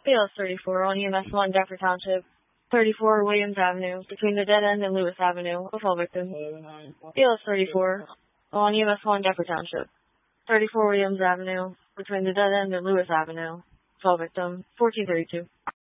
BLS 34 on EMS 1, Deptford Township. 34 Williams Avenue, between the dead end and Lewis Avenue. Assault victim. BLS 34 on EMS 1, Deptford Township. 34 Williams Avenue, between the dead end and Lewis Avenue. Assault victim. 1432.